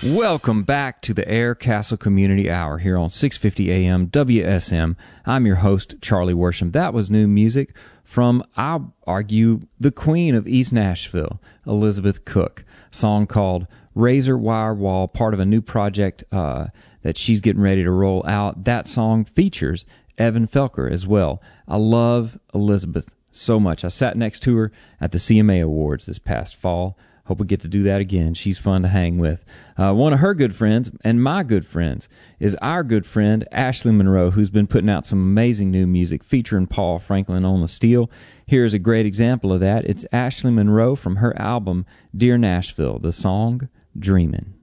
Welcome back to the Air Castle Community Hour here on 650 AM WSM. I'm your host, Charlie Worsham. That was new music from, I'll argue, the queen of East Nashville, Elizabeth Cook. A song called Razor Wire Wall, part of a new project that she's getting ready to roll out. That song features Evan Felker as well. I love Elizabeth so much. I sat next to her at the CMA Awards this past fall. Hope we get to do that again. She's fun to hang with. One of her good friends, and my good friends, is our good friend Ashley Monroe, who's been putting out some amazing new music featuring Paul Franklin on the steel. Here's a great example of that. It's Ashley Monroe from her album Dear Nashville, the song Dreamin'.